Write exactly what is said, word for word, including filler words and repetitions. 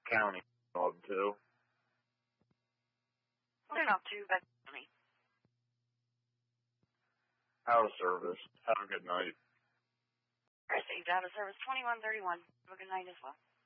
County, Club two. We're up to Bed County. Out of service. Have a good night. Received out of service twenty-one thirty-one. Have a good night as well.